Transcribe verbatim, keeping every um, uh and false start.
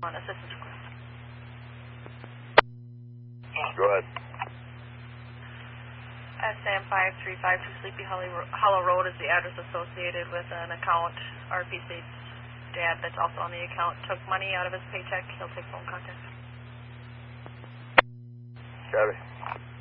on assistance request. Go ahead. S M five three five two Sleepy Hollow Road is the address associated with an account. R P states dad that's also on the account took money out of his paycheck. He'll take phone contact. Copy.